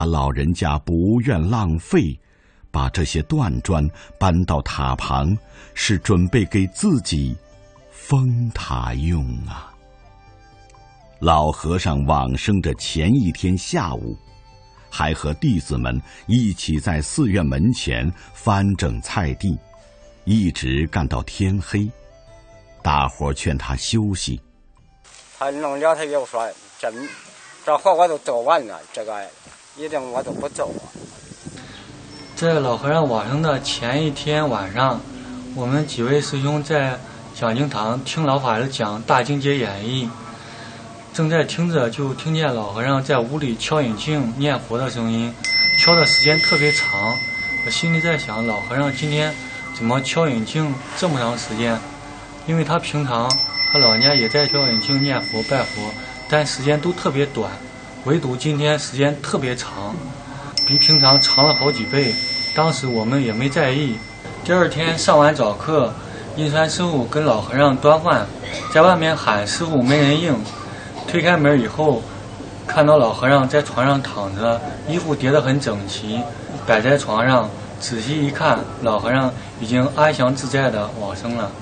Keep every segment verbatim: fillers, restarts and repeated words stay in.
老人家不愿浪费，把这些断砖搬到塔旁，是准备给自己封塔用啊。老和尚往生的前一天下午，还和弟子们一起在寺院门前翻整菜地，一直干到天黑。大伙劝他休息， 他弄了，他又说：“这这活我都做完了，这个一定我都不走啊。” 在老和尚往生的前一天晚上，我们几位师兄在讲经堂听老法师讲《大经解演义》，正在听着，就听见老和尚在屋里敲引磬念佛的声音，敲的时间特别长。我心里在想，老和尚今天怎么敲引磬这么长时间？因为他平常他老人家也在敲引磬念佛拜佛，但时间都特别短，唯独今天时间特别长，比平常长了好几倍。当时我们也没在意。第二天上完早课，印川师傅跟老和尚端饭，在外面喊师傅没人应。推开门以后，看到老和尚在床上躺着，衣服叠得很整齐，摆在床上。仔细一看，老和尚已经安详自在地往生了。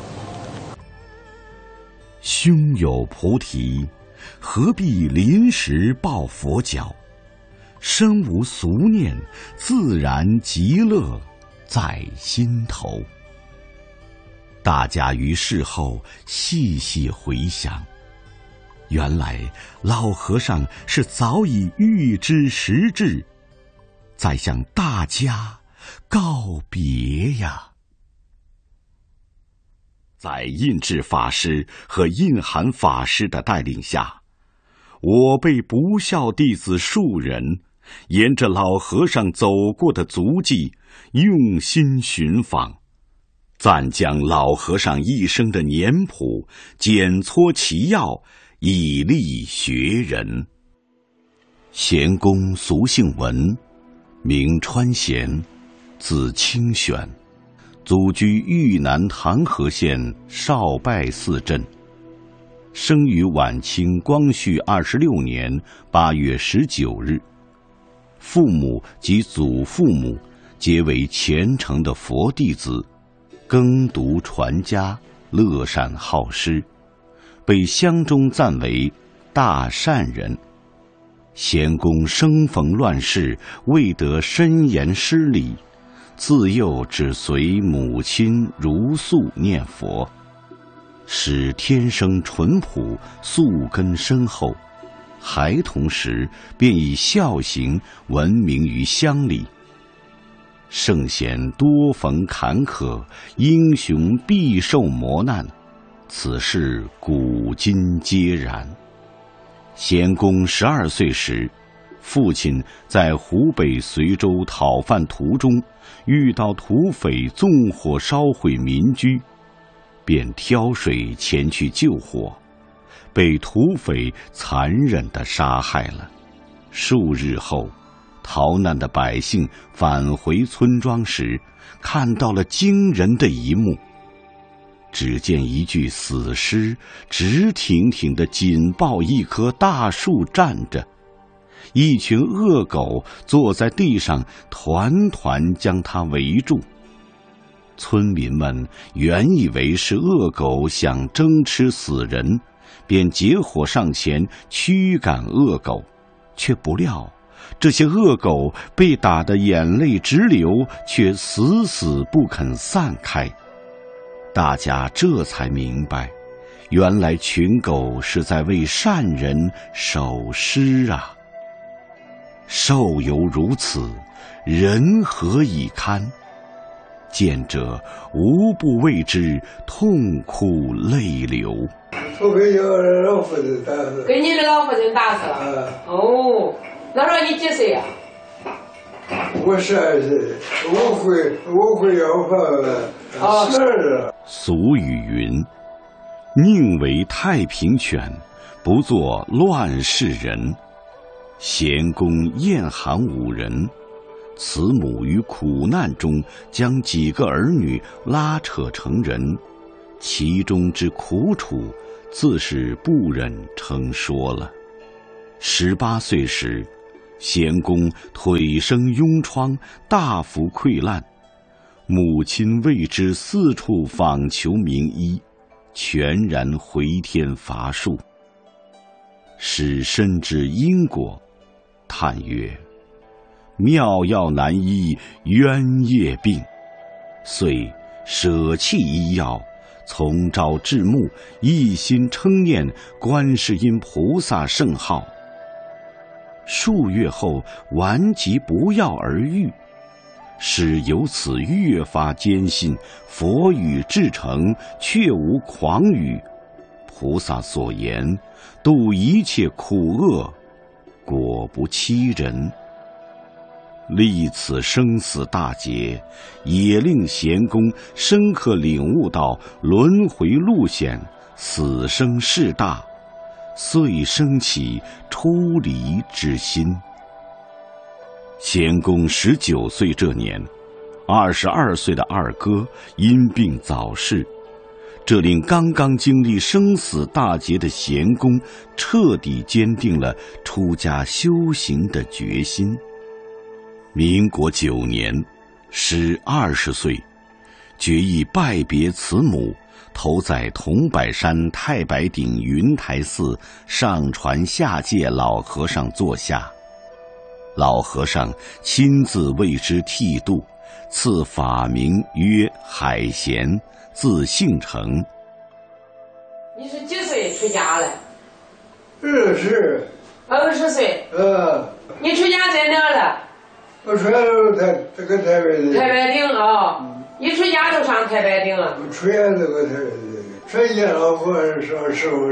胸有菩提，何必临时抱佛脚？身无俗念，自然极乐在心头。大家于事后细细回想，原来老和尚是早已预知时至，在向大家告别呀。在印智法师和印涵法师的带领下，我辈不孝弟子数人沿着老和尚走过的足迹用心寻访，暂将老和尚一生的年谱检撮其要，以利学人。贤公俗姓文，名川贤，字清玄，祖居豫南唐河县少拜寺镇，生于晚清光绪二十六年八月十九日。父母及祖父母皆为虔诚的佛弟子，耕读传家，乐善好施，被乡中赞为大善人。贤公生逢乱世，未得深研师礼，自幼只随母亲如素念佛，使天生淳朴，素根深厚。孩童时便以孝行闻名于乡里。圣贤多逢坎坷，英雄必受磨难，此事古今皆然。贤公十二岁时，父亲在湖北随州讨饭途中遇到土匪纵火烧毁民居，便挑水前去救火，被土匪残忍地杀害了。数日后，逃难的百姓返回村庄时，看到了惊人的一幕。只见一具死尸直挺挺地紧抱一棵大树站着，一群恶狗坐在地上团团将它围住。村民们原以为是恶狗想争吃死人，便结伙上前驱赶恶狗，却不料这些恶狗被打得眼泪直流，却死死不肯散开。大家这才明白，原来群狗是在为善人守尸啊！兽犹如此，人何以堪？见者无不为之痛哭泪流。 我给你老夫人打死， 给你的老夫人打死了。 啊、 哦，那时候你几岁呀、 啊？我十二岁，我会我会要饭，十二。 俗语云：“宁为太平犬，不做乱世人。”贤公晏寒五人，慈母于苦难中将几个儿女拉扯成人，其中之苦楚，自是不忍称说了。十八岁时， 贤公腿生痈疮，大幅溃烂，母亲为之四处访求名医，全然回天乏术。使深知因果，叹曰：妙药难医冤业病，遂舍弃医药，从朝至暮，一心称念观世音菩萨圣号。数月后，顽疾不药而愈，使由此越发坚信佛语至诚，确无诳语。菩萨所言，度一切苦厄，果不欺人。历此生死大劫，也令贤公深刻领悟到轮回路险，死生事大，遂生起出离之心。贤公十九岁这年，二十二岁的二哥因病早逝，这令刚刚经历生死大劫的贤公彻底坚定了出家修行的决心。民国九年，时二十岁，决意拜别慈母，投在桐柏山太白顶云台寺上传下界老和尚座下。老和尚亲自为之剃度，赐法名曰海贤，字姓成。 你是几岁出家了？ 二十。 二十岁。 呃。 你出家在哪了？ 我出家都台这个台北的。 太白顶啊、哦！你出家都上太白顶啊？ 我出家这个台北的，出家老和尚师傅。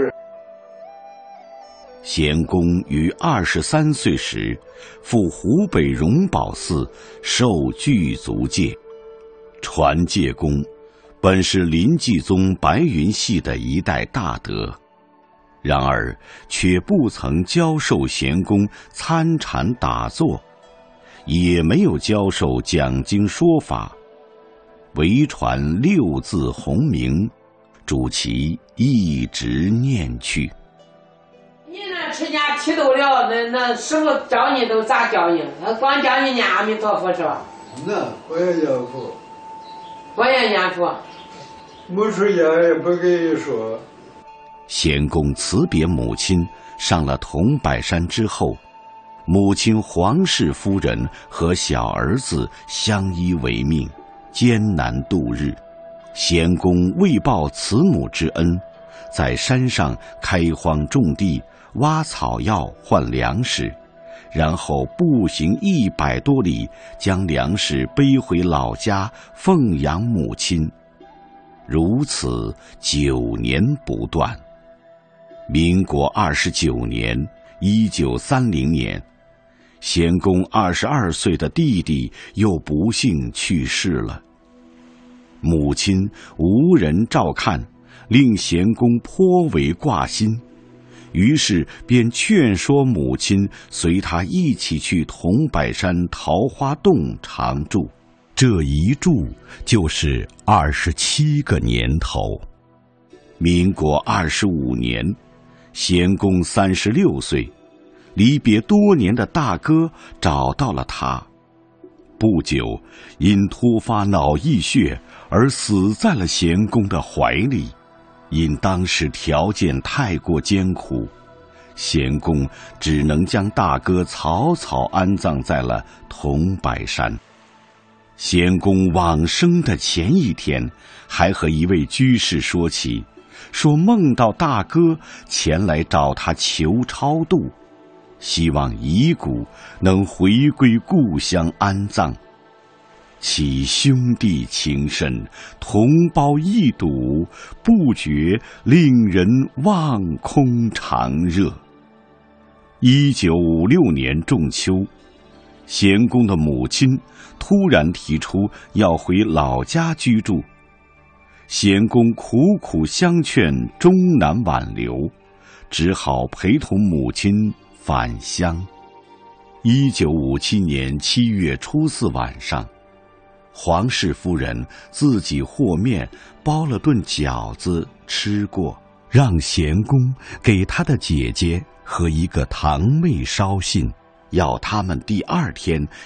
贤公于二十三岁时，赴湖北荣宝寺受具足戒。传戒公本是临济宗白云系的一代大德，然而却不曾教授贤公参禅打坐，也没有教授讲经说法，唯传六字洪名，主其一直念去。 你那出家剃度了，那那师傅教你都咋教你？他光教你念阿弥陀佛是吧？ 那我也念佛。 我也念佛。 没出家也不跟你说。 贤公辞别母亲，上了桐柏山之后，母亲黄氏夫人和小儿子相依为命，艰难度日。贤公为报慈母之恩，在山上开荒种地，挖草药换粮食，然后步行一百多里，将粮食背回老家奉养母亲。如此九年不断。民国二十九年，一九三零年，贤公二十二岁的弟弟又不幸去世了。母亲无人照看，令贤公颇为挂心，于是便劝说母亲随他一起去桐柏山桃花洞常住。这一住就是二十七个年头。民国二十五年，贤公三十六岁，离别多年的大哥找到了他。不久，因突发脑溢血而死在了贤公的怀里。因当时条件太过艰苦，贤公只能将大哥草草安葬在了桐柏山。贤公往生的前一天，还和一位居士说起，说梦到大哥前来找他求超度，希望遗骨能回归故乡安葬。其兄弟情深，同胞一睹，不觉令人望空长热。一九五六年仲秋，贤公的母亲突然提出要回老家居住，贤公苦苦相劝，终难挽留，只好陪同母亲返乡。一九五七年七月初四晚上，黄氏夫人自己和面包了顿饺子吃过，让贤公给他的姐姐和一个堂妹捎信， 要他们第二天